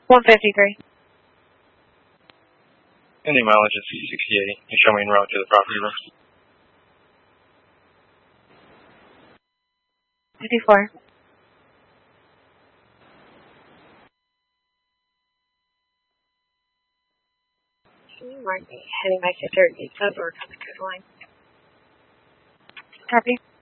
153. And the mileage is 68. You show me en route to the property room. 54. You might be heading back to 38 or coming to the line. Copy.